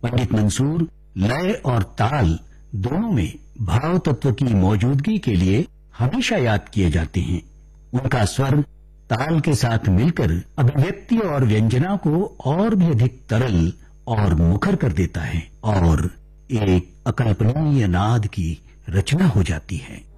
पंडित मंसूर लय और ताल दोनों में भाव तत्व की मौजूदगी के लिए हमेशा याद किए जाते हैं। उनका स्वर ताल के साथ मिलकर अभिव्यक्ति और व्यंजना को और भी अधिक तरल और मुखर कर देता है और एक अकल्पनीय नाद की रचना हो जाती है।